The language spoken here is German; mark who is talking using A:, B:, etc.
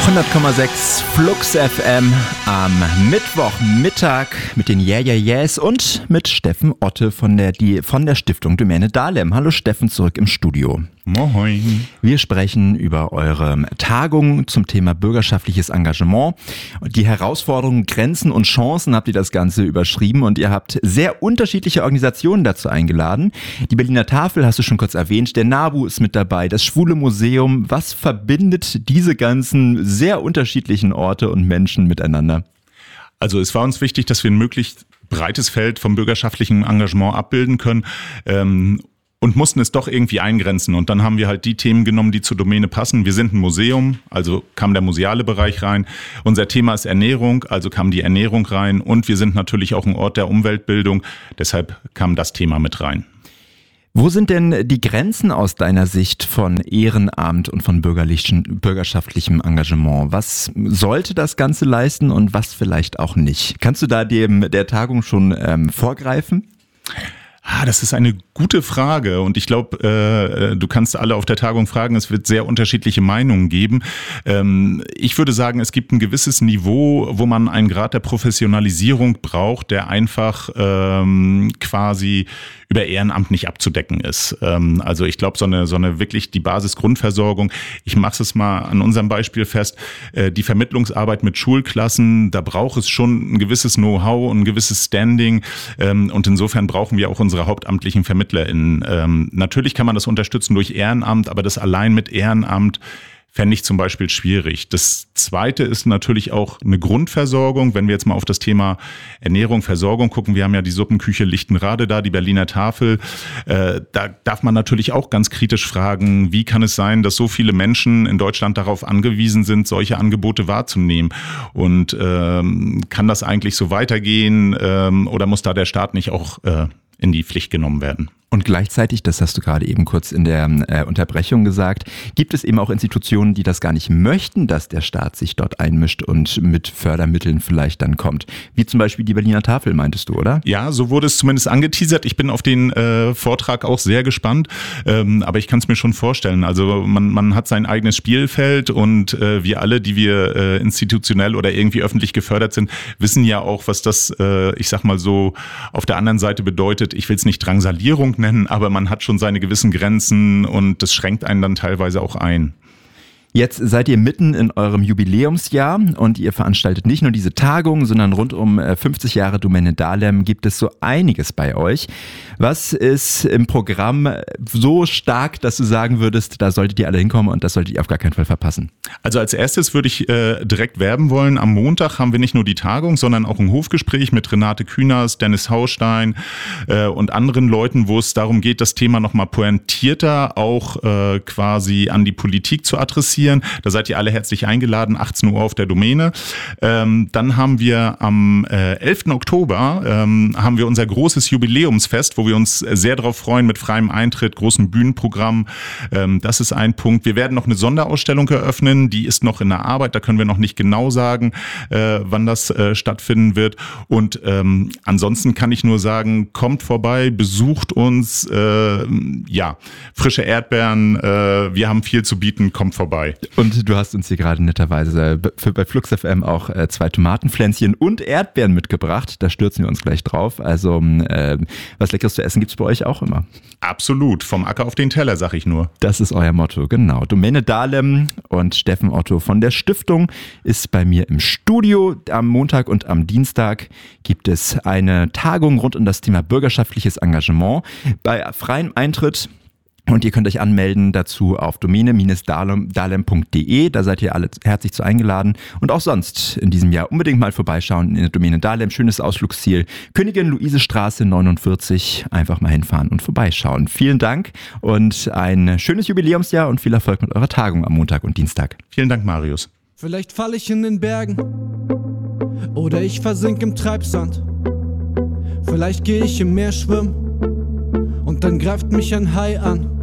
A: 100,6 Flux FM am Mittwochmittag mit den Yeah Yeah Yeahs und mit Steffen Otte von der Stiftung Domäne Dahlem. Hallo Steffen, zurück im Studio.
B: Moin.
A: Wir sprechen über eure Tagung zum Thema bürgerschaftliches Engagement. Die Herausforderungen, Grenzen und Chancen habt ihr das Ganze überschrieben und ihr habt sehr unterschiedliche Organisationen dazu eingeladen. Die Berliner Tafel hast du schon kurz erwähnt, der NABU ist mit dabei, das Schwule Museum. Was verbindet diese ganzen sehr unterschiedlichen Orte und Menschen miteinander?
B: Also es war uns wichtig, dass wir ein möglichst breites Feld vom bürgerschaftlichen Engagement abbilden können. Und mussten es doch irgendwie eingrenzen. Und dann haben wir halt die Themen genommen, die zur Domäne passen. Wir sind ein Museum, also kam der museale Bereich rein. Unser Thema ist Ernährung, also kam die Ernährung rein. Und wir sind natürlich auch ein Ort der Umweltbildung, deshalb kam das Thema mit rein.
A: Wo sind denn die Grenzen aus deiner Sicht von Ehrenamt und von bürgerschaftlichem Engagement? Was sollte das Ganze leisten und was vielleicht auch nicht? Kannst du da der Tagung schon vorgreifen?
B: Das ist eine gute Frage und ich glaube, du kannst alle auf der Tagung fragen, es wird sehr unterschiedliche Meinungen geben. Ich würde sagen, es gibt ein gewisses Niveau, wo man einen Grad der Professionalisierung braucht, der einfach quasi über Ehrenamt nicht abzudecken ist. Also ich glaube, so eine wirklich die Basisgrundversorgung, ich mache es mal an unserem Beispiel fest, die Vermittlungsarbeit mit Schulklassen, da braucht es schon ein gewisses Know-how und ein gewisses Standing und insofern brauchen wir auch unsere hauptamtlichen VermittlerInnen. Natürlich kann man das unterstützen durch Ehrenamt, aber das allein mit Ehrenamt fände ich zum Beispiel schwierig. Das Zweite ist natürlich auch eine Grundversorgung. Wenn wir jetzt mal auf das Thema Ernährung, Versorgung gucken, wir haben ja die Suppenküche Lichtenrade da, die Berliner Tafel. Da darf man natürlich auch ganz kritisch fragen, wie kann es sein, dass so viele Menschen in Deutschland darauf angewiesen sind, solche Angebote wahrzunehmen? Und kann das eigentlich so weitergehen oder muss da der Staat nicht auch in die Pflicht genommen werden?
A: Und gleichzeitig, das hast du gerade eben kurz in der Unterbrechung gesagt, gibt es eben auch Institutionen, die das gar nicht möchten, dass der Staat sich dort einmischt und mit Fördermitteln vielleicht dann kommt. Wie zum Beispiel die Berliner Tafel, meintest du, oder?
B: Ja, so wurde es zumindest angeteasert. Ich bin auf den Vortrag auch sehr gespannt, aber ich kann es mir schon vorstellen. Also man hat sein eigenes Spielfeld und wir alle, die wir institutionell oder irgendwie öffentlich gefördert sind, wissen ja auch, was das, ich sag mal so, auf der anderen Seite bedeutet. Ich will es nicht Drangsalierung nennen, aber man hat schon seine gewissen Grenzen und das schränkt einen dann teilweise auch ein.
A: Jetzt seid ihr mitten in eurem Jubiläumsjahr und ihr veranstaltet nicht nur diese Tagung, sondern rund um 50 Jahre Domäne Dahlem gibt es so einiges bei euch. Was ist im Programm so stark, dass du sagen würdest, da solltet ihr alle hinkommen und das solltet ihr auf gar keinen Fall verpassen?
B: Also als erstes würde ich direkt werben wollen. Am Montag haben wir nicht nur die Tagung, sondern auch ein Hofgespräch mit Renate Künast, Dennis Haustein und anderen Leuten, wo es darum geht, das Thema nochmal pointierter auch quasi an die Politik zu adressieren. Da seid ihr alle herzlich eingeladen, 18 Uhr auf der Domäne. Dann haben wir am 11. Oktober haben wir unser großes Jubiläumsfest, wo wir uns sehr darauf freuen mit freiem Eintritt, großem Bühnenprogramm. Das ist ein Punkt. Wir werden noch eine Sonderausstellung eröffnen, die ist noch in der Arbeit, da können wir noch nicht genau sagen, wann das stattfinden wird. Und ansonsten kann ich nur sagen, kommt vorbei, besucht uns, frische Erdbeeren, wir haben viel zu bieten, kommt vorbei.
A: Und du hast uns hier gerade netterweise bei Flux FM auch 2 Tomatenpflänzchen und Erdbeeren mitgebracht. Da stürzen wir uns gleich drauf. Also was Leckeres zu essen gibt's bei euch auch immer.
B: Absolut, vom Acker auf den Teller, sag ich nur.
A: Das ist euer Motto, genau. Domäne Dahlem und Steffen Otto von der Stiftung ist bei mir im Studio. Am Montag und am Dienstag gibt es eine Tagung rund um das Thema bürgerschaftliches Engagement bei freiem Eintritt. Und ihr könnt euch anmelden dazu auf domäne-dahlem.de. Da seid ihr alle herzlich zu eingeladen. Und auch sonst in diesem Jahr unbedingt mal vorbeischauen in der Domäne Dahlem. Schönes Ausflugsziel. Königin Luise Straße 49. Einfach mal hinfahren und vorbeischauen. Vielen Dank und ein schönes Jubiläumsjahr und viel Erfolg mit eurer Tagung am Montag und Dienstag.
B: Vielen Dank, Marius.
C: Vielleicht falle ich in den Bergen oder ich versink im Treibsand. Vielleicht gehe ich im Meer schwimmen und dann greift mich ein Hai an.